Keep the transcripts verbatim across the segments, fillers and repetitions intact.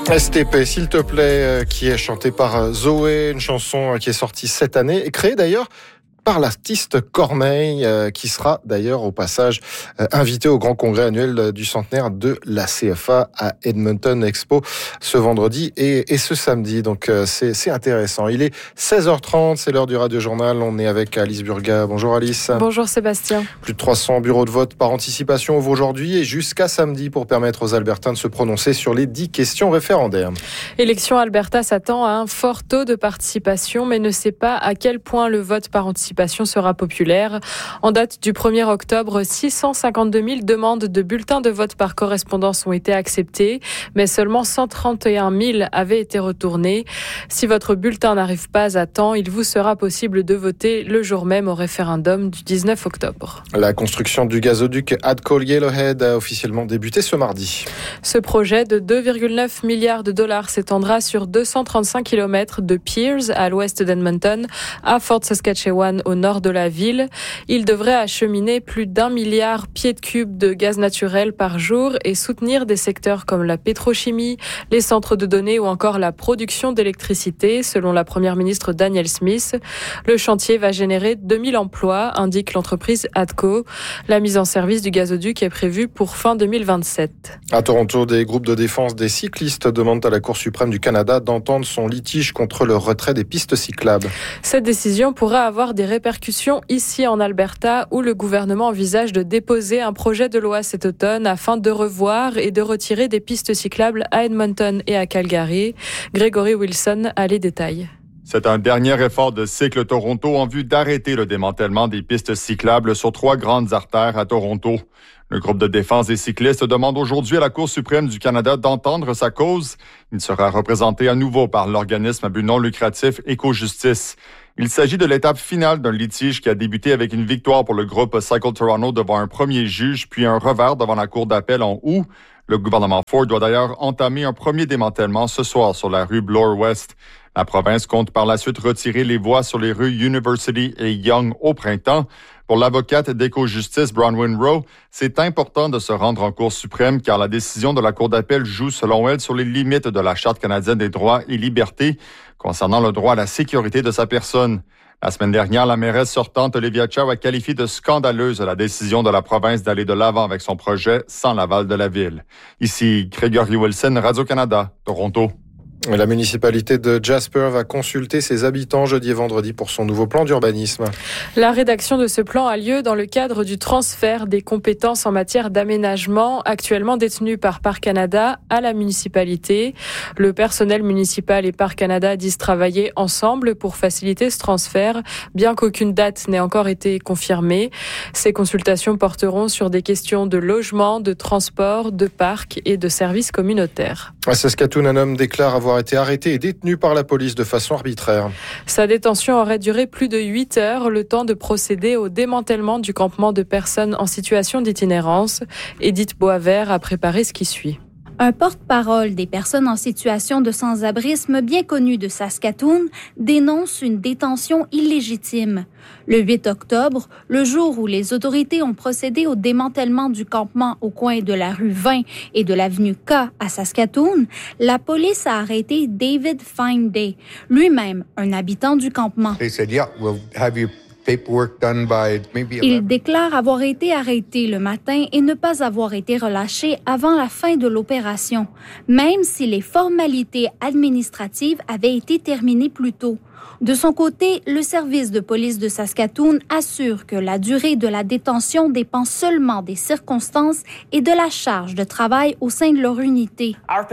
S T P, s'il te plaît, qui est chanté par Zoé, une chanson qui est sortie cette année et créée d'ailleurs par l'artiste Corneille, euh, qui sera d'ailleurs au passage euh, invité au grand congrès annuel du centenaire de la C F A à Edmonton Expo ce vendredi et, et ce samedi. Donc euh, c'est, c'est intéressant. Il est seize heures trente, c'est l'heure du Radio Journal. On est avec Alice Burga. Bonjour Alice. Bonjour Sébastien. Plus de trois cents bureaux de vote par anticipation ouvrent aujourd'hui et jusqu'à samedi pour permettre aux Albertains de se prononcer sur les dix questions référendaires. Élection Alberta s'attend à un fort taux de participation mais ne sait pas à quel point le vote par anticipation sera populaire. En date du premier octobre, six cent cinquante-deux mille demandes de bulletins de vote par correspondance ont été acceptées, mais seulement cent trente et un mille avaient été retournés. Si votre bulletin n'arrive pas à temps, il vous sera possible de voter le jour même au référendum du dix-neuf octobre. La construction du gazoduc Adcole-Yellowhead a officiellement débuté ce mardi. Ce projet de deux virgule neuf milliards de dollars s'étendra sur deux cent trente-cinq kilomètres de piers à l'ouest d'Edmonton à Fort Saskatchewan au nord de la ville. Il devrait acheminer plus d'un milliard pieds de cubes de gaz naturel par jour et soutenir des secteurs comme la pétrochimie, les centres de données ou encore la production d'électricité, selon la première ministre Danielle Smith. Le chantier va générer deux mille emplois, indique l'entreprise ATCO. La mise en service du gazoduc est prévue pour fin deux mille vingt-sept. À Toronto, des groupes de défense des cyclistes demandent à la Cour suprême du Canada d'entendre son litige contre le retrait des pistes cyclables. Cette décision pourra avoir des répercussions ici en Alberta où le gouvernement envisage de déposer un projet de loi cet automne afin de revoir et de retirer des pistes cyclables à Edmonton et à Calgary. Gregory Wilson a les détails. C'est un dernier effort de Cycle Toronto en vue d'arrêter le démantèlement des pistes cyclables sur trois grandes artères à Toronto. Le groupe de défense des cyclistes demande aujourd'hui à la Cour suprême du Canada d'entendre sa cause. Il sera représenté à nouveau par l'organisme à but non lucratif Éco-Justice. Il s'agit de l'étape finale d'un litige qui a débuté avec une victoire pour le groupe Cycle Toronto devant un premier juge, puis un revers devant la Cour d'appel en août. Le gouvernement Ford doit d'ailleurs entamer un premier démantèlement ce soir sur la rue Bloor-West. La province compte par la suite retirer les voies sur les rues University et Yonge au printemps. Pour l'avocate d'Éco-Justice Bronwyn Rowe, c'est important de se rendre en Cour suprême car la décision de la Cour d'appel joue selon elle sur les limites de la Charte canadienne des droits et libertés concernant le droit à la sécurité de sa personne. La semaine dernière, la mairesse sortante Olivia Chow a qualifié de scandaleuse la décision de la province d'aller de l'avant avec son projet sans l'aval de la ville. Ici Gregory Wilson, Radio-Canada, Toronto. La municipalité de Jasper va consulter ses habitants jeudi et vendredi pour son nouveau plan d'urbanisme. La rédaction de ce plan a lieu dans le cadre du transfert des compétences en matière d'aménagement actuellement détenues par Parc Canada à la municipalité. Le personnel municipal et Parc Canada disent travailler ensemble pour faciliter ce transfert, bien qu'aucune date n'ait encore été confirmée. Ces consultations porteront sur des questions de logement, de transport, de parcs et de services communautaires. À Saskatoon, un homme déclare avoir été arrêté et détenu par la police de façon arbitraire. Sa détention aurait duré plus de huit heures, le temps de procéder au démantèlement du campement de personnes en situation d'itinérance. Edith Boisvert a préparé ce qui suit. Un porte-parole des personnes en situation de sans-abrisme bien connu de Saskatoon dénonce une détention illégitime. Le huit octobre, le jour où les autorités ont procédé au démantèlement du campement au coin de la rue vingt et de l'avenue K à Saskatoon, la police a arrêté David Finday, lui-même un habitant du campement. They said, yeah, we'll have you paperwork done by maybe Il déclare avoir été arrêté le matin et ne pas avoir été relâché avant la fin de l'opération, même si les formalités administratives avaient été terminées plus tôt. De son côté, le service de police de Saskatoon assure que la durée de la détention dépend seulement des circonstances et de la charge de travail au sein de leur unité.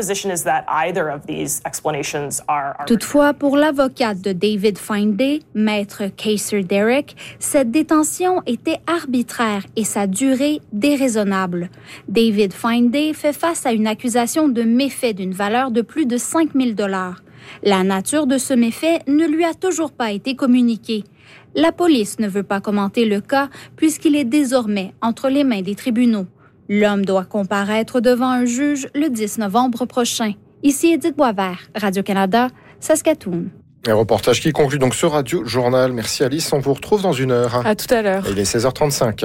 Toutefois, pour l'avocate de David Finday, maître Kayser Derrick, cette détention était arbitraire et sa durée déraisonnable. David Finday fait face à une accusation de méfait d'une valeur de plus de cinq mille dollars. La nature de ce méfait ne lui a toujours pas été communiquée. La police ne veut pas commenter le cas puisqu'il est désormais entre les mains des tribunaux. L'homme doit comparaître devant un juge le dix novembre prochain. Ici Edith Boisvert, Radio-Canada, Saskatoon. Un reportage qui conclut donc ce Radio Journal. Merci Alice, on vous retrouve dans une heure. À tout à l'heure. Il est seize heures trente-cinq.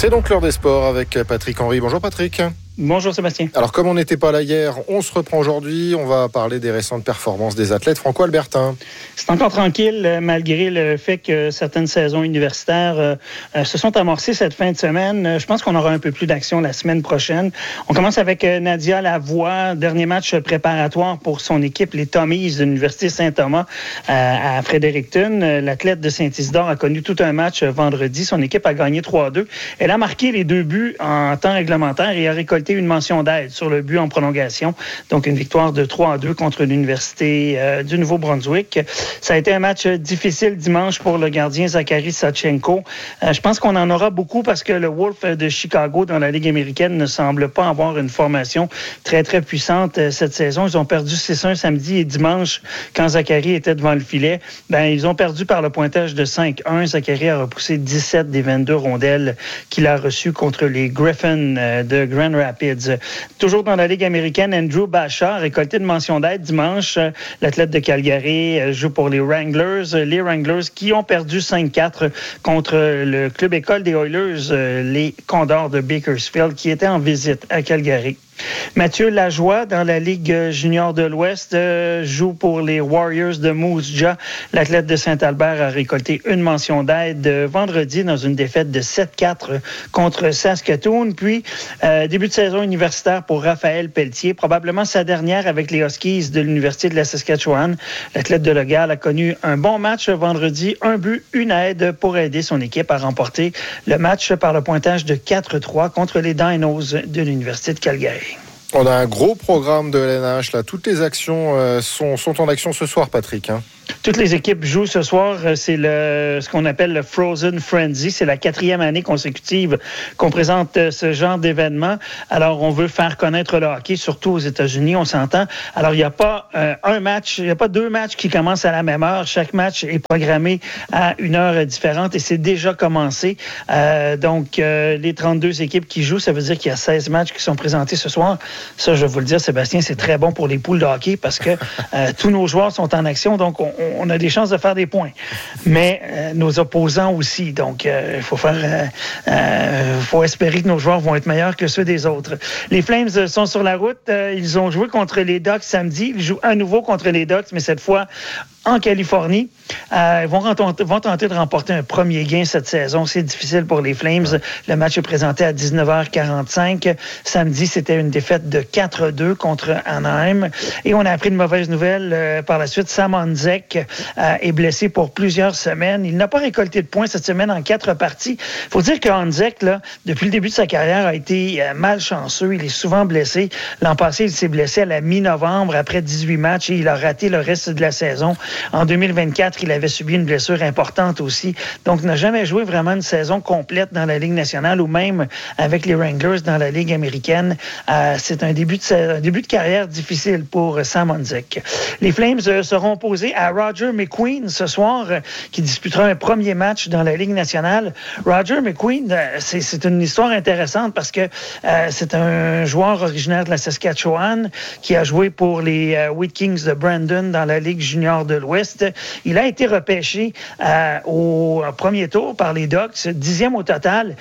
C'est donc l'heure des sports avec Patrick Henry. Bonjour Patrick. Bonjour Sébastien. Alors comme on n'était pas là hier, on se reprend aujourd'hui. On va parler des récentes performances des athlètes franco-albertains. C'est encore tranquille malgré le fait que certaines saisons universitaires euh, se sont amorcées cette fin de semaine. Je pense qu'on aura un peu plus d'action la semaine prochaine. On commence avec Nadia Lavoie, dernier match préparatoire pour son équipe, les Tommies de l'Université Saint-Thomas à, à Fredericton. L'athlète de Saint-Isidore a connu tout un match vendredi. Son équipe a gagné trois à deux. Elle a marqué les deux buts en temps réglementaire et a récolté une mention d'aide sur le but en prolongation. Donc, une victoire de trois à deux contre l'Université euh, du Nouveau-Brunswick. Ça a été un match difficile dimanche pour le gardien Zachary Sachenko. Euh, je pense qu'on en aura beaucoup parce que le Wolf de Chicago dans la Ligue américaine ne semble pas avoir une formation très, très puissante euh, cette saison. Ils ont perdu six un samedi et dimanche quand Zachary était devant le filet. Ben, ils ont perdu par le pointage de cinq un. Zachary a repoussé dix-sept des vingt-deux rondelles qu'il a reçues contre les Griffins euh, de Grand Rapids. Toujours dans la Ligue américaine, Andrew Basha a récolté une mention d'aide dimanche. L'athlète de Calgary joue pour les Wranglers. Les Wranglers qui ont perdu cinq quatre contre le club école des Oilers, les Condors de Bakersfield, qui étaient en visite à Calgary. Mathieu Lajoie, dans la Ligue junior de l'Ouest, euh, joue pour les Warriors de Moose Jaw. L'athlète de Saint-Albert a récolté une mention d'aide vendredi dans une défaite de sept quatre contre Saskatoon. Puis, euh, début de saison universitaire pour Raphaël Pelletier, probablement sa dernière avec les Huskies de l'Université de la Saskatchewan. L'athlète de Legal a connu un bon match vendredi, un but, une aide pour aider son équipe à remporter le match par le pointage de quatre trois contre les Dinos de l'Université de Calgary. On a un gros programme de L N H, là. Toutes les actions euh, sont, sont en action ce soir, Patrick. Hein. Toutes les équipes jouent ce soir. C'est le, ce qu'on appelle le Frozen Frenzy. C'est la quatrième année consécutive qu'on présente ce genre d'événement. Alors, on veut faire connaître le hockey, surtout aux États-Unis, on s'entend. Alors, il n'y a pas euh, un match, il n'y a pas deux matchs qui commencent à la même heure. Chaque match est programmé à une heure différente et c'est déjà commencé. Euh, donc, euh, les trente-deux équipes qui jouent, ça veut dire qu'il y a seize matchs qui sont présentés ce soir. Ça, je vais vous le dire, Sébastien, c'est très bon pour les poules de hockey parce que euh, tous nos joueurs sont en action, donc on on a des chances de faire des points. Mais euh, nos opposants aussi. Donc, il euh, faut faire, euh, euh, faut espérer que nos joueurs vont être meilleurs que ceux des autres. Les Flames sont sur la route. Euh, ils ont joué contre les Ducks samedi. Ils jouent à nouveau contre les Ducks, mais cette fois en Californie. Euh, ils vont, rententer, vont tenter de remporter un premier gain cette saison. C'est difficile pour les Flames. Le match est présenté à dix-neuf heures quarante-cinq. Samedi, c'était une défaite de quatre deux contre Anaheim. Et on a appris une mauvaise nouvelle euh, par la suite. Sam Honzek euh, est blessé pour plusieurs semaines. Il n'a pas récolté de points cette semaine en quatre parties. Il faut dire que Honzek, là, depuis le début de sa carrière, a été euh, malchanceux. Il est souvent blessé. L'an passé, il s'est blessé à la mi-novembre après dix-huit matchs et il a raté le reste de la saison. En deux mille vingt-quatre, il avait subi une blessure importante aussi. Donc, n'a jamais joué vraiment une saison complète dans la Ligue nationale ou même avec les Wranglers dans la Ligue américaine. Euh, c'est un début, de, un début de carrière difficile pour Sam Honzek. Les Flames euh, seront opposés à Roger McQueen ce soir, euh, qui disputera un premier match dans la Ligue nationale. Roger McQueen, euh, c'est, c'est une histoire intéressante parce que euh, c'est un joueur originaire de la Saskatchewan qui a joué pour les euh, Wheat Kings de Brandon dans la Ligue junior de l'Ouest. Il a été repêché euh, au premier tour par les Ducks, dixième au total.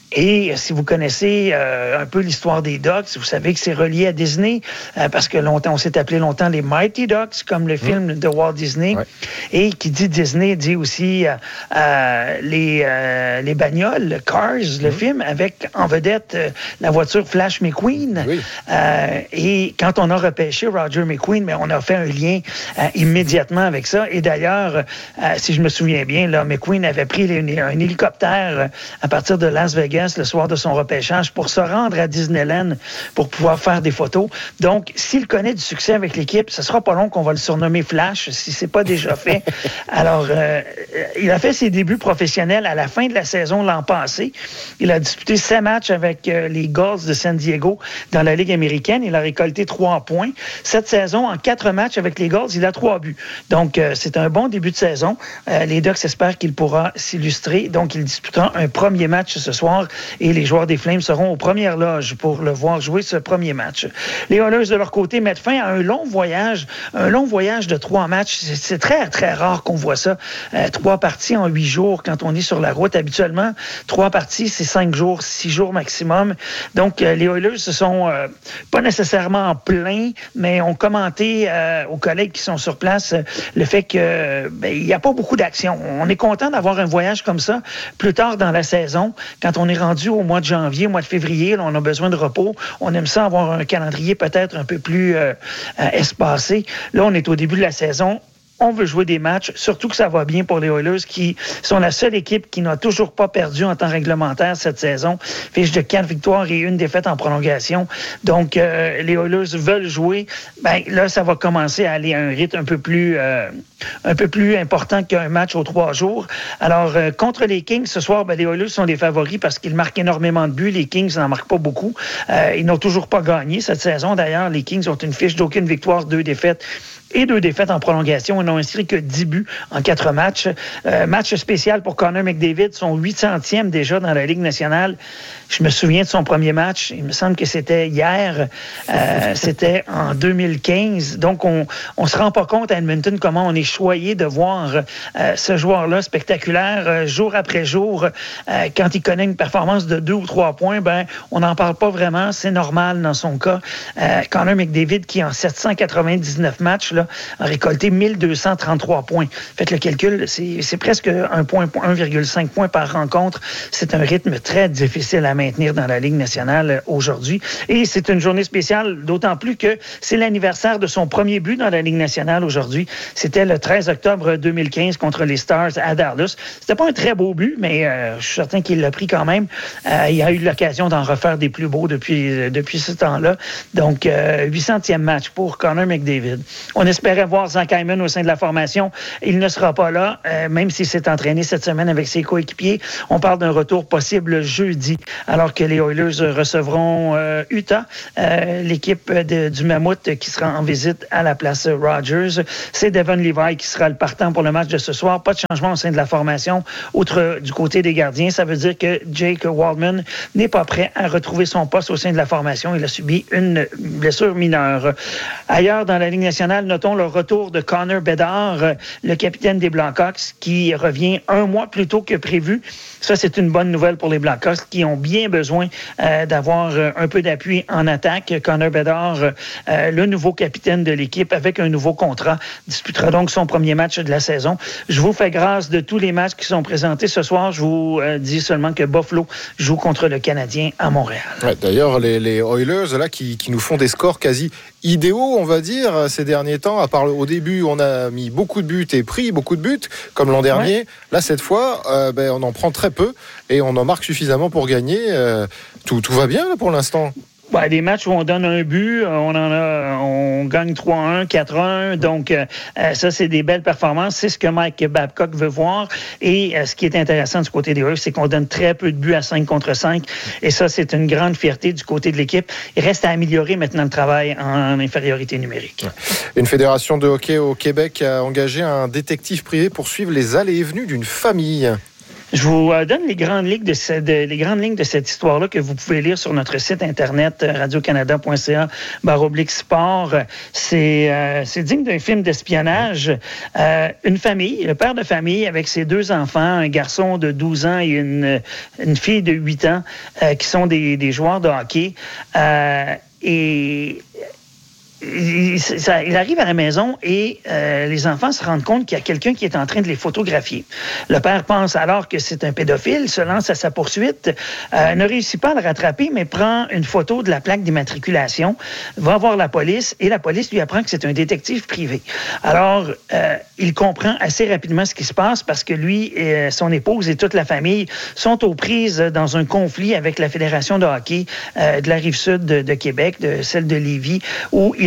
Et si vous connaissez euh, un peu l'histoire des Ducks, vous savez que c'est relié à Disney, euh, parce que longtemps, on s'est appelé longtemps les Mighty Ducks, comme le film mmh. de Walt Disney. Ouais. Et qui dit Disney, dit aussi euh, euh, les, euh, les bagnoles, Cars, mmh. le film, avec en vedette euh, la voiture Flash McQueen. Oui. Euh, et quand on a repêché Roger McQueen, mais on a fait un lien euh, immédiatement avec ça. Et d'ailleurs, euh, si je me souviens bien, là, McQueen avait pris les, un hélicoptère euh, à partir de Las Vegas le soir de son repêchage pour se rendre à Disneyland pour pouvoir faire des photos. Donc, s'il connaît du succès avec l'équipe, ce sera pas long qu'on va le surnommer Flash, si c'est pas déjà fait. Alors, euh, il a fait ses débuts professionnels à la fin de la saison l'an passé. Il a disputé sept matchs avec euh, les Gulls de San Diego dans la Ligue américaine. Il a récolté trois points. Cette saison, en quatre matchs avec les Gulls, il a trois buts. Donc, euh, c'est un bon début de saison. Euh, les Ducks espèrent qu'il pourra s'illustrer. Donc, il disputera un premier match ce soir et les joueurs des Flames seront aux premières loges pour le voir jouer ce premier match. Les Oilers, de leur côté, mettent fin à un long voyage, un long voyage de trois matchs. C'est, c'est très, très rare qu'on voit ça. Euh, trois parties en huit jours quand on est sur la route. Habituellement, trois parties, c'est cinq jours, six jours maximum. Donc, euh, les Oilers se sont euh, pas nécessairement pleins, mais ont commenté euh, aux collègues qui sont sur place euh, le fait que ben, il n'y a pas beaucoup d'action. On est content d'avoir un voyage comme ça plus tard dans la saison, quand on est rendu au mois de janvier, au mois de février, là, on a besoin de repos. On aime ça avoir un calendrier peut-être un peu plus euh, euh, espacé. Là, on est au début de la saison. On veut jouer des matchs, surtout que ça va bien pour les Oilers qui sont la seule équipe qui n'a toujours pas perdu en temps réglementaire cette saison. Fiche de quatre victoires et une défaite en prolongation. Donc, euh, les Oilers veulent jouer. Ben, là, ça va commencer à aller à un rythme un peu plus, euh, un peu plus important qu'un match aux trois jours. Alors, euh, contre les Kings, ce soir, ben, les Oilers sont les favoris parce qu'ils marquent énormément de buts. Les Kings n'en marquent pas beaucoup. Euh, ils n'ont toujours pas gagné cette saison. D'ailleurs, les Kings ont une fiche d'aucune victoire, deux défaites et deux défaites en prolongation. Ils n'ont inscrit que dix buts en quatre matchs. Euh, match spécial pour Connor McDavid, son huit centième déjà dans la Ligue nationale. Je me souviens de son premier match. Il me semble que c'était hier. Euh, c'était en deux mille quinze. Donc, on ne se rend pas compte à Edmonton comment on est choyé de voir euh, ce joueur-là spectaculaire euh, jour après jour. Euh, quand il connaît une performance de deux ou trois points, ben, on n'en parle pas vraiment. C'est normal dans son cas. Euh, Connor McDavid, qui en sept cent quatre-vingt-dix-neuf matchs, là, a récolté mille deux cent trente-trois points. Faites le calcul, c'est, c'est presque un virgule cinq points par rencontre. C'est un rythme très difficile à maintenir dans la Ligue nationale aujourd'hui. Et c'est une journée spéciale, d'autant plus que c'est l'anniversaire de son premier but dans la Ligue nationale aujourd'hui. C'était le treize octobre deux mille quinze contre les Stars à Dallas. C'était pas un très beau but, mais euh, je suis certain qu'il l'a pris quand même. Euh, il a eu l'occasion d'en refaire des plus beaux depuis, euh, depuis ce temps-là. Donc, euh, huit centième match pour Connor McDavid. On espérait voir Zach Hyman au sein de la formation. Il ne sera pas là, euh, même s'il s'est entraîné cette semaine avec ses coéquipiers. On parle d'un retour possible jeudi, alors que les Oilers recevront euh, Utah, euh, l'équipe de, du Mammouth qui sera en visite à la place Rogers. C'est Devon Levi qui sera le partant pour le match de ce soir. Pas de changement au sein de la formation. Outre du côté des gardiens, ça veut dire que Jake Waldman n'est pas prêt à retrouver son poste au sein de la formation. Il a subi une blessure mineure. Ailleurs, dans la Ligue nationale, notons le retour de Connor Bedard, le capitaine des Blackhawks, qui revient un mois plus tôt que prévu. Ça, c'est une bonne nouvelle pour les Blackhawks qui ont bien besoin euh, d'avoir euh, un peu d'appui en attaque. Connor Bedard, euh, le nouveau capitaine de l'équipe avec un nouveau contrat, disputera donc son premier match de la saison. Je vous fais grâce de tous les matchs qui sont présentés ce soir. Je vous euh, dis seulement que Buffalo joue contre le Canadien à Montréal. Ouais, d'ailleurs, les, les Oilers là, qui, qui nous font des scores quasi idéaux, on va dire, ces derniers temps. À part au début, on a mis beaucoup de buts et pris beaucoup de buts, comme l'an dernier. Ouais. Là, cette fois, euh, ben, on en prend très peu et on en marque suffisamment pour gagner. Euh, tout, tout va bien là, pour l'instant. Ben, des matchs où on donne un but, on en a, on gagne trois un, quatre un. Donc, euh, ça, c'est des belles performances. C'est ce que Mike Babcock veut voir. Et euh, ce qui est intéressant du côté des Oilers, c'est qu'on donne très peu de buts à cinq contre cinq. Et ça, c'est une grande fierté du côté de l'équipe. Il reste à améliorer maintenant le travail en infériorité numérique. Une fédération de hockey au Québec a engagé un détective privé pour suivre les allées et venues d'une famille. Je vous donne les grandes lignes de, cette, de, les grandes lignes de cette histoire-là que vous pouvez lire sur notre site internet radio canada point c a barre oblique sport. C'est, euh, c'est digne d'un film d'espionnage. Euh, une famille, le père de famille avec ses deux enfants, un garçon de douze ans et une, une fille de huit ans, euh, qui sont des, des joueurs de hockey. Euh, et... Il, ça, il arrive à la maison et euh, les enfants se rendent compte qu'il y a quelqu'un qui est en train de les photographier. Le père pense alors que c'est un pédophile, se lance à sa poursuite, euh, ne réussit pas à le rattraper, mais prend une photo de la plaque d'immatriculation, va voir la police et la police lui apprend que c'est un détective privé. Alors, euh, il comprend assez rapidement ce qui se passe parce que lui, et son épouse et toute la famille sont aux prises dans un conflit avec la Fédération de hockey euh, de la Rive-Sud de, de Québec, de celle de Lévis, où il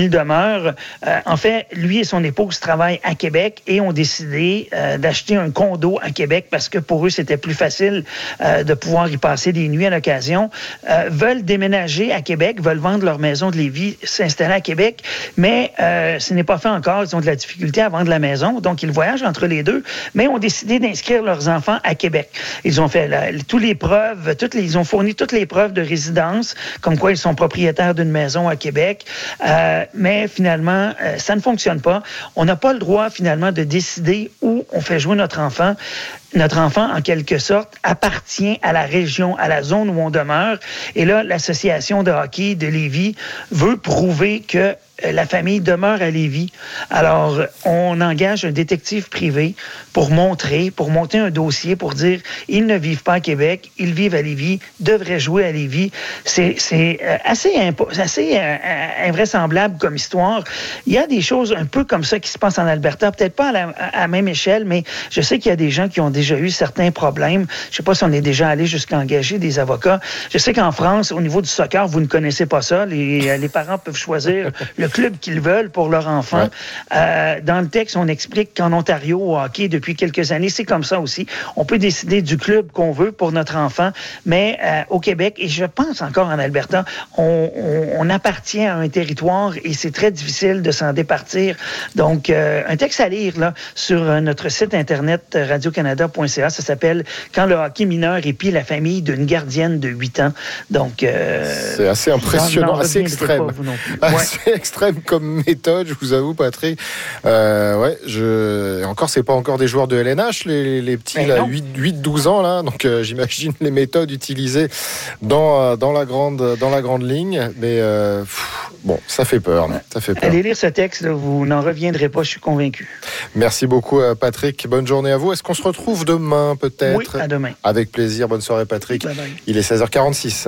famille demeure. Euh, en fait, lui et son épouse travaillent à Québec et ont décidé euh, d'acheter un condo à Québec parce que pour eux, c'était plus facile euh, de pouvoir y passer des nuits à l'occasion. Euh, veulent déménager à Québec, veulent vendre leur maison de Lévis, s'installer à Québec, mais euh, ce n'est pas fait encore. Ils ont de la difficulté à vendre la maison, donc ils voyagent entre les deux, mais ont décidé d'inscrire leurs enfants à Québec. Ils ont fait la, toutes les preuves, toutes les, ils ont fourni toutes les preuves de résidence, comme quoi ils sont propriétaires d'une maison à Québec, euh, mais finalement, euh, ça ne fonctionne pas. On n'a pas le droit, finalement, de décider où on fait jouer notre enfant. Notre enfant, en quelque sorte, appartient à la région, à la zone où on demeure. Et là, l'association de hockey de Lévis veut prouver que la famille demeure à Lévis. Alors, on engage un détective privé pour montrer, pour monter un dossier, pour dire ils ne vivent pas à Québec, ils vivent à Lévis, devraient jouer à Lévis. C'est, c'est assez, impo- assez euh, invraisemblable comme histoire. Il y a des choses un peu comme ça qui se passent en Alberta, peut-être pas à la, à la même échelle, mais je sais qu'il y a des gens qui ont déjà eu certains problèmes. Je ne sais pas si on est déjà allé jusqu'à engager des avocats. Je sais qu'en France, au niveau du soccer, vous ne connaissez pas ça. Les, les parents peuvent choisir le club qu'ils veulent pour leur enfant. Ouais. Euh, dans le texte, on explique qu'en Ontario, au hockey, depuis quelques années, c'est comme ça aussi. On peut décider du club qu'on veut pour notre enfant, mais euh, au Québec, et je pense encore en Alberta, on, on, on appartient à un territoire et c'est très difficile de s'en départir. Donc, euh, un texte à lire là sur notre site internet radio canada point c a, ça s'appelle « Quand le hockey mineur épie la famille d'une gardienne de huit ans ». Donc, euh, c'est assez impressionnant, assez extrême. Pas, assez ouais. extrême comme méthode, je vous avoue, Patrick. Euh, ouais, je... Et encore, c'est pas encore des joueurs de L N H, les, les petits là, huit douze ans, là. Donc, euh, j'imagine les méthodes utilisées dans, dans, la, grande, dans la grande ligne. Mais euh, pff, bon, ça fait peur. Ça fait peur. Allez lire ce texte, là, vous n'en reviendrez pas, je suis convaincu. Merci beaucoup, Patrick. Bonne journée à vous. Est-ce qu'on se retrouve demain, peut-être? Oui, à demain. Avec plaisir. Bonne soirée, Patrick. Bye bye. Il est seize heures quarante-six.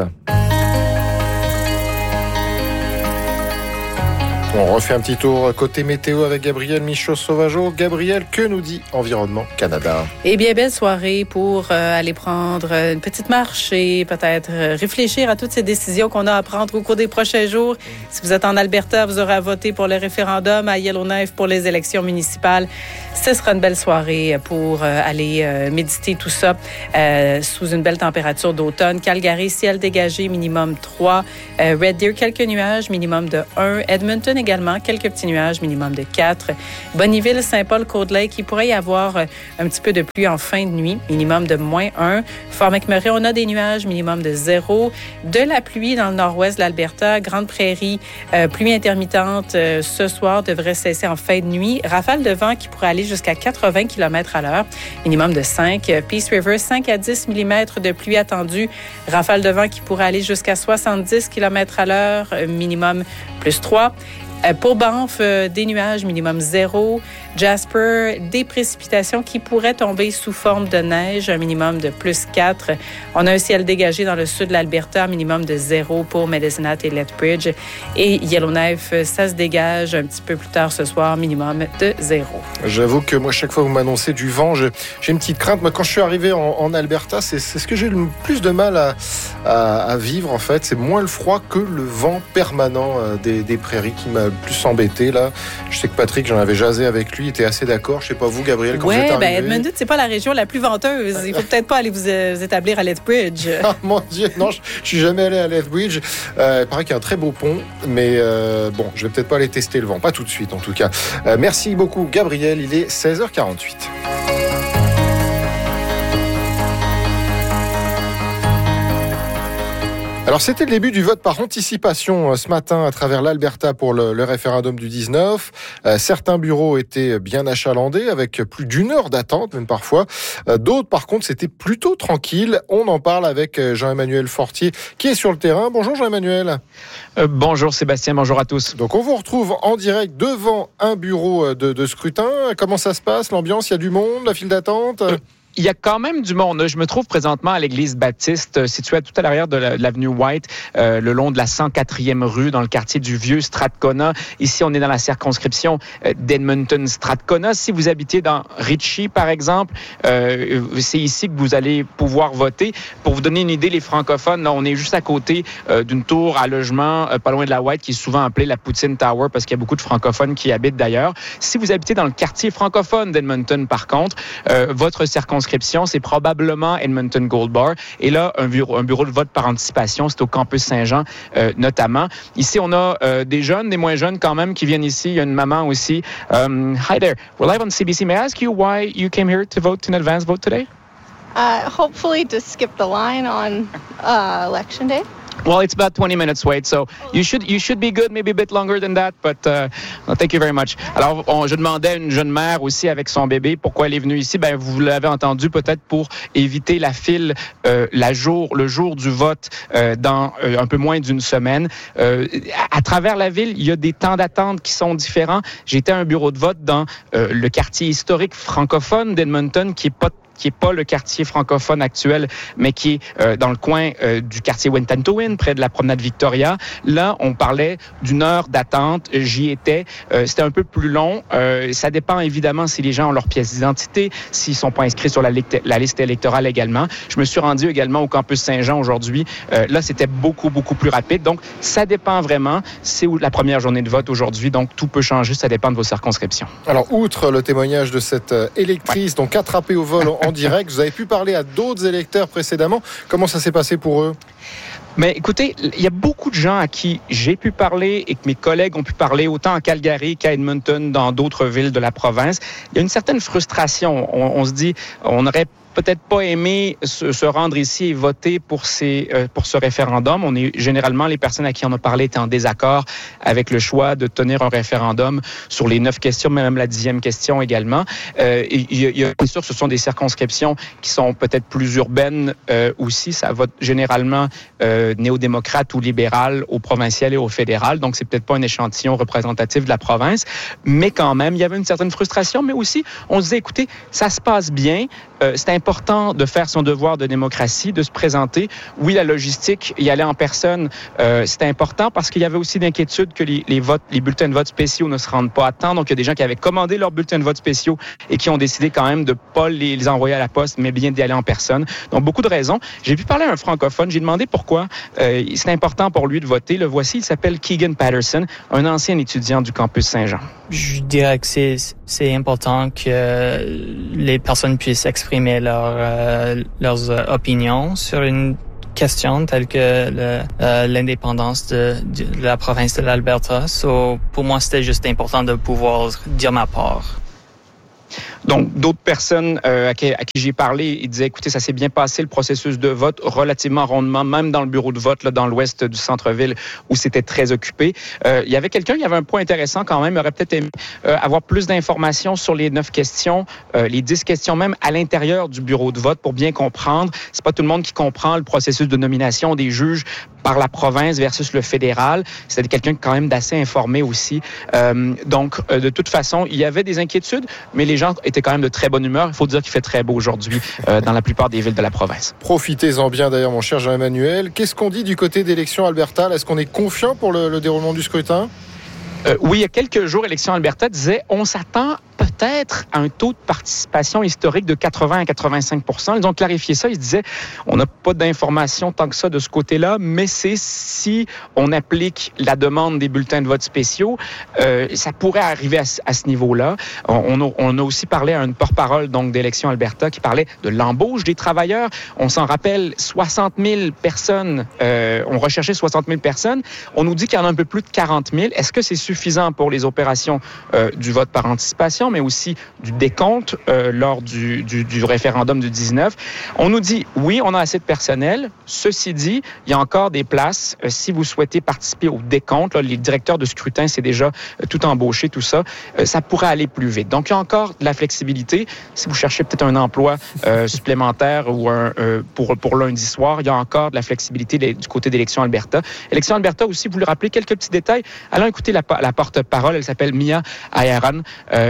On refait un petit tour côté météo avec Gabriel Michaud-Sauvageau. Gabriel, que nous dit Environnement Canada? Eh bien, belle soirée pour euh, aller prendre une petite marche et peut-être euh, réfléchir à toutes ces décisions qu'on a à prendre au cours des prochains jours. Si vous êtes en Alberta, vous aurez à voter pour le référendum, à Yellowknife pour les élections municipales. Ce sera une belle soirée pour euh, aller euh, méditer tout ça euh, sous une belle température d'automne. Calgary, ciel dégagé, minimum trois. Euh, Red Deer, quelques nuages, minimum de un. Edmonton, également quelques petits nuages, minimum de quatre. Bonneville, Saint-Paul, Cold Lake, il pourrait y avoir un petit peu de pluie en fin de nuit, minimum de moins un. Fort McMurray, on a des nuages, minimum de zéro. De la pluie dans le nord-ouest de l'Alberta, Grande Prairie, euh, pluie intermittente euh, ce soir devrait cesser en fin de nuit. Rafale de vent qui pourrait aller jusqu'à quatre-vingts kilomètres à l'heure, minimum de cinq. Peace River, cinq à dix millimètres de pluie attendue. Rafale de vent qui pourrait aller jusqu'à soixante-dix kilomètres à l'heure, minimum plus trois. Pour Banff, euh, des nuages, minimum zéro. Jasper, des précipitations qui pourraient tomber sous forme de neige, un minimum de plus quatre. On a un ciel dégagé dans le sud de l'Alberta, un minimum de zéro pour Medicine Hat et Lethbridge. Et Yellowknife, ça se dégage un petit peu plus tard ce soir, minimum de zéro. J'avoue que moi, chaque fois que vous m'annoncez du vent, je, j'ai une petite crainte. Moi, quand je suis arrivé en, en Alberta, c'est, c'est ce que j'ai le plus de mal à, à, à vivre, en fait. C'est moins le froid que le vent permanent des, des prairies qui m'a le plus embêté, là. Je sais que Patrick, j'en avais jasé avec lui, était assez d'accord. Je sais pas vous, Gabriel, quand ouais, vous êtes arrivé. Oui, ben Edmonton, c'est pas la région la plus venteuse. Il faut peut-être pas aller vous, euh, vous établir à Lethbridge. Ah, mon Dieu, non, je, je suis jamais allé à Lethbridge. Euh, il paraît qu'il y a un très beau pont, mais euh, bon, je vais peut-être pas aller tester le vent, pas tout de suite en tout cas. Euh, merci beaucoup, Gabriel. Il est seize heures quarante-huit. Alors, c'était le début du vote par anticipation ce matin à travers l'Alberta pour le, le référendum du dix-neuf. Euh, certains bureaux étaient bien achalandés avec plus d'une heure d'attente, même parfois. Euh, d'autres, par contre, c'était plutôt tranquille. On en parle avec Jean-Emmanuel Fortier qui est sur le terrain. Bonjour Jean-Emmanuel. Euh, bonjour Sébastien, bonjour à tous. Donc, on vous retrouve en direct devant un bureau de, de scrutin. Comment ça se passe, l'ambiance? Il y a du monde, la file d'attente? euh... il y a quand même du monde. Je me trouve présentement à l'église baptiste, située tout à l'arrière de, la, de l'avenue White, euh, le long de la cent quatrième rue, dans le quartier du Vieux Strathcona. Ici, on est dans la circonscription euh, d'Edmonton-Strathcona. Si vous habitez dans Ritchie, par exemple, euh, c'est ici que vous allez pouvoir voter. Pour vous donner une idée, les francophones, là, on est juste à côté euh, d'une tour à logement, euh, pas loin de la White, qui est souvent appelée la Poutine Tower, parce qu'il y a beaucoup de francophones qui y habitent d'ailleurs. Si vous habitez dans le quartier francophone d'Edmonton, par contre, euh, votre circonscription, c'est probablement Edmonton Gold Bar. Et là, un bureau, un bureau de vote par anticipation, c'est au campus Saint-Jean euh, notamment. Ici, on a euh, des jeunes, des moins jeunes quand même qui viennent ici. Il y a une maman aussi. Um, hi there. We're live on C B C. May I ask you why you came here to vote, in advance vote today? Uh, hopefully to skip the line on uh, election day. Well, it's about twenty minutes wait, so you should you should be good, maybe a bit longer than that, but uh, well, thank you very much. Alors, on, je demandais à une jeune mère aussi avec son bébé pourquoi elle est venue ici. Ben, vous l'avez entendu, peut-être pour éviter la file euh, la jour, le jour du vote euh, dans euh, un peu moins d'une semaine. Euh, à, à travers la ville, il y a des temps d'attente qui sont différents. J'étais à un bureau de vote dans euh, le quartier historique francophone d'Edmonton, qui est pas qui est pas le quartier francophone actuel, mais qui est euh, dans le coin euh, du quartier Wentantowin, près de la promenade Victoria. Là, on parlait d'une heure d'attente. J'y étais. Euh, c'était un peu plus long. Euh, ça dépend évidemment si les gens ont leur pièce d'identité, s'ils sont pas inscrits sur la, licte- la liste électorale également. Je me suis rendu également au campus Saint-Jean aujourd'hui. Euh, là, c'était beaucoup, beaucoup plus rapide. Donc, ça dépend vraiment. C'est la première journée de vote aujourd'hui. Donc, tout peut changer. Ça dépend de vos circonscriptions. Alors, outre le témoignage de cette électrice, ouais. donc attrapée au vol en en direct. Vous avez pu parler à d'autres électeurs précédemment. Comment ça s'est passé pour eux? Mais écoutez, il y a beaucoup de gens à qui j'ai pu parler et que mes collègues ont pu parler, autant à Calgary qu'à Edmonton, dans d'autres villes de la province. Il y a une certaine frustration. On, on se dit, on aurait peut-être pas aimé se, se rendre ici et voter pour, ces, euh, pour ce référendum. On est généralement, les personnes à qui on a parlé étaient en désaccord avec le choix de tenir un référendum sur les neuf questions, même la dixième question également. Euh, il y a, il y a, bien sûr, ce sont des circonscriptions qui sont peut-être plus urbaines euh, aussi. Ça vote généralement euh, néo-démocrate ou libéral au provincial et au fédéral. Donc, c'est peut-être pas un échantillon représentatif de la province. Mais quand même, il y avait une certaine frustration. Mais aussi, on se disait, écoutez, ça se passe bien. Euh, c'est important de faire son devoir de démocratie, de se présenter. Oui, la logistique, y aller en personne, euh, c'est important parce qu'il y avait aussi l'inquiétude que les, les votes, les bulletins de vote spéciaux ne se rendent pas à temps. Donc, il y a des gens qui avaient commandé leurs bulletins de vote spéciaux et qui ont décidé quand même de pas les, les envoyer à la poste, mais bien d'y aller en personne. Donc, beaucoup de raisons. J'ai pu parler à un francophone. J'ai demandé pourquoi euh, c'est important pour lui de voter. Le voici. Il s'appelle Keegan Patterson, un ancien étudiant du campus Saint-Jean. Je dirais que c'est, c'est important que les personnes puissent exprimer leur, euh, leurs euh, opinions sur une question telle que le, euh, l'indépendance de, de la province de l'Alberta. So, pour moi, c'était juste important de pouvoir dire ma part. Donc, d'autres personnes euh, à, qui, à qui j'ai parlé, ils disaient, écoutez, ça s'est bien passé, le processus de vote, relativement rondement, même dans le bureau de vote, là, dans l'ouest du centre-ville, où c'était très occupé. Euh, il y avait quelqu'un qui avait un point intéressant quand même, il aurait peut-être aimé euh, avoir plus d'informations sur les neuf questions, euh, les dix questions même à l'intérieur du bureau de vote pour bien comprendre. C'est pas tout le monde qui comprend le processus de nomination des juges par la province versus le fédéral. C'est quelqu'un quand même d'assez informé aussi. Euh, donc, euh, de toute façon, il y avait des inquiétudes, mais les gens étaient quand même de très bonne humeur. Il faut dire qu'il fait très beau aujourd'hui euh, dans la plupart des villes de la province. Profitez-en bien d'ailleurs, mon cher Jean-Emmanuel. Qu'est-ce qu'on dit du côté d'élection Alberta? Est-ce qu'on est confiant pour le, le déroulement du scrutin? Euh, oui, il y a quelques jours, Élections Alberta disait on s'attend peut-être à un taux de participation historique de quatre-vingts à quatre-vingt-cinq pour cent. Ils ont clarifié ça. Ils disaient on n'a pas d'informations tant que ça de ce côté-là, mais c'est si on applique la demande des bulletins de vote spéciaux, euh, ça pourrait arriver à, à ce niveau-là. On, on, a, on a aussi parlé à une porte-parole donc d'Élections Alberta qui parlait de l'embauche des travailleurs. On s'en rappelle, soixante mille personnes, euh, on recherchait soixante mille personnes. On nous dit qu'il y en a un peu plus de quarante mille. Est-ce que c'est suffisant pour les opérations euh, du vote par anticipation, mais aussi du décompte euh, lors du, du, du référendum du dix-neuf. On nous dit, oui, on a assez de personnel. Ceci dit, il y a encore des places. Euh, si vous souhaitez participer au décompte, là, les directeurs de scrutin, c'est déjà euh, tout embauché, tout ça, euh, ça pourrait aller plus vite. Donc, il y a encore de la flexibilité. Si vous cherchez peut-être un emploi euh, supplémentaire ou un, euh, pour, pour lundi soir, il y a encore de la flexibilité des, du côté d'Élections Alberta. Élections Alberta aussi, vous le rappelez, quelques petits détails. Allons écouter la, la porte-parole. Elle s'appelle Mia Ayaran. Euh, je vais revenir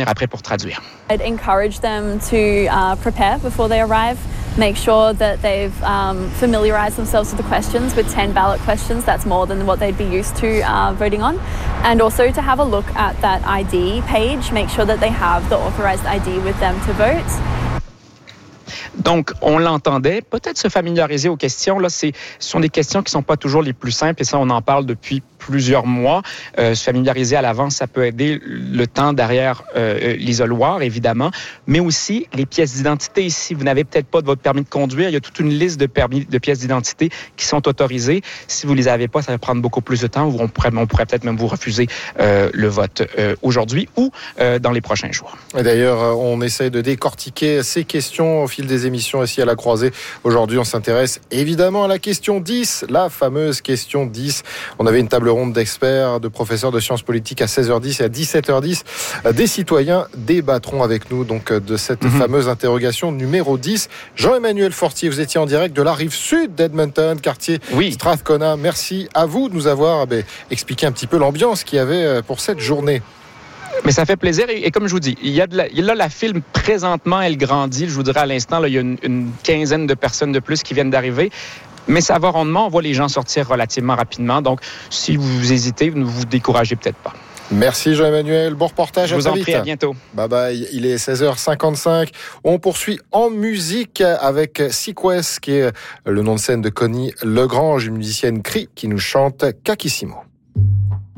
revenir après pour traduire. I'd encourage them to uh, prepare before they arrive. Make sure that they've um, familiarized themselves with the questions. With ten ballot questions, that's more than what they'd be used to uh, voting on. And also to have a look at that I D page. Make sure that they have the authorized I D with them to vote. Donc, on l'entendait, peut-être se familiariser aux questions. Là, c'est, ce sont des questions qui ne sont pas toujours les plus simples, et ça, on en parle depuis plusieurs mois. Euh, se familiariser à l'avance, ça peut aider le temps derrière euh, l'isoloir, évidemment, mais aussi les pièces d'identité. Si vous n'avez peut-être pas de votre permis de conduire, il y a toute une liste de, permis, de pièces d'identité qui sont autorisées. Si vous ne les avez pas, ça va prendre beaucoup plus de temps, ou on pourrait, on pourrait peut-être même vous refuser euh, le vote euh, aujourd'hui ou euh, dans les prochains jours. Et d'ailleurs, on essaie de décortiquer ces questions au fil des émissions ici à la Croisée. Aujourd'hui, on s'intéresse évidemment à la question dix, la fameuse question dix. On avait une table ronde d'experts, de professeurs de sciences politiques à seize heures dix et à dix-sept heures dix. Des citoyens débattront avec nous donc de cette mmh. fameuse interrogation numéro dix. Jean-Emmanuel Fortier, vous étiez en direct de la rive sud d'Edmonton, quartier oui. Strathcona. Merci à vous de nous avoir ben, expliqué un petit peu l'ambiance qu'il y avait pour cette journée. Mais ça fait plaisir. Et, et comme je vous dis, il y a de la, il y a là, la file, présentement, elle grandit. Je vous dirais à l'instant, là, il y a une, une quinzaine de personnes de plus qui viennent d'arriver. Mais ça va rondement. On voit les gens sortir relativement rapidement. Donc, si vous hésitez, ne vous découragez peut-être pas. Merci Jean-Emmanuel. Bon reportage. Je vous à en très prie, vite. à bientôt. Bye bye. Il est seize heures cinquante-cinq. On poursuit en musique avec Sequest, qui est le nom de scène de Connie Legrange, une musicienne cri qui nous chante Kakissimo.